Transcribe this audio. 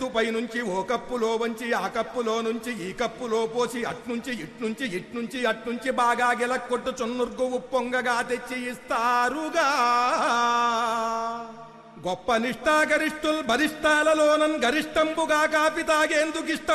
పైనుంచి ఓ కప్పులో వంచి ఆ కప్పులో నుంచి ఈ కప్పులో పోసి అట్నుంచి ఇట్నుంచి బాగా గిలక్కొట్టు చున్నుర్గు ఉప్పొంగగా తెచ్చి ఇస్తారుగా. గొప్ప నిష్ఠాగరిష్ఠుల్ బలిష్టాలలోనన్ గరిష్టంబుగా కాపి తాగేందుకిష్టం